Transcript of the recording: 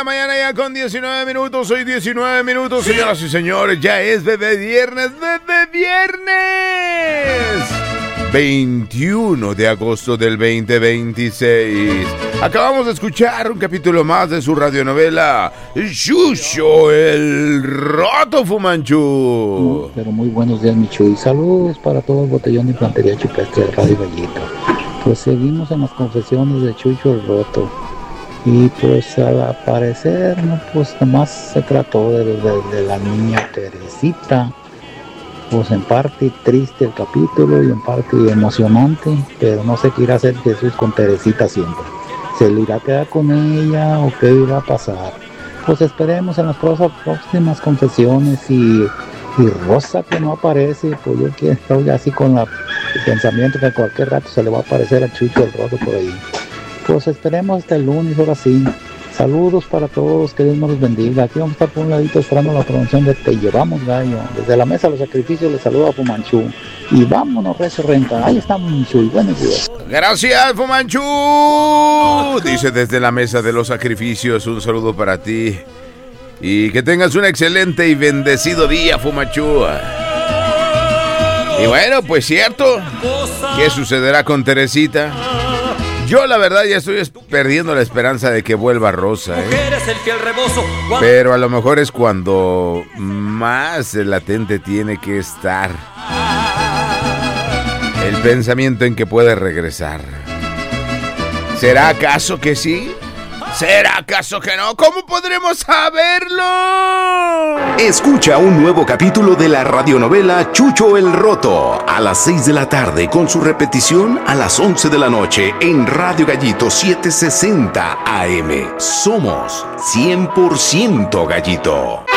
la mañana ya con 19 minutos. Hoy 19 minutos, señoras y señores. Ya es Bebé Viernes. ¡Bebé Viernes! 21 de agosto del 2026. Acabamos de escuchar un capítulo más de su radionovela Chucho el Roto, Fumanchu. Pero muy buenos días, Michu, y saludos para todo el botellón de infantería chupestre de Radio Gallito. Pues seguimos en las confesiones de Chucho el Roto. Y pues al parecer, no, pues nomás se trató de la niña Teresita. Pues en parte triste el capítulo y en parte emocionante, pero no sé qué irá a hacer Jesús con Teresita siempre. ¿Se le irá a quedar con ella o qué irá a pasar? Pues esperemos en las próximas confesiones y Rosa que no aparece, pues yo que estoy así con el pensamiento que a cualquier rato se le va a aparecer a Chucho el Roto por ahí. Pues esperemos hasta el lunes, ahora sí. Saludos para todos, que Dios nos los bendiga. Aquí vamos a estar por un ladito esperando la promoción de Te Llevamos Gallo. Desde la mesa de los sacrificios les saluda a Fumanchu. Y vámonos, Recio Renca. Ahí estamos, Fumanchu. Buenos días. Gracias, Fumanchu. Dice desde la mesa de los sacrificios, un saludo para ti. Y que tengas un excelente y bendecido día, Fumanchu. Y bueno, pues cierto, ¿qué sucederá con Teresita? Yo la verdad ya estoy perdiendo la esperanza de que vuelva Rosa, Pero a lo mejor es cuando más latente tiene que estar el pensamiento en que puede regresar. ¿Será acaso que sí? ¿Será acaso que no? ¿Cómo podremos saberlo? Escucha un nuevo capítulo de la radionovela Chucho el Roto a las 6 de la tarde con su repetición a las 11 de la noche en Radio Gallito 760 AM. Somos 100% Gallito.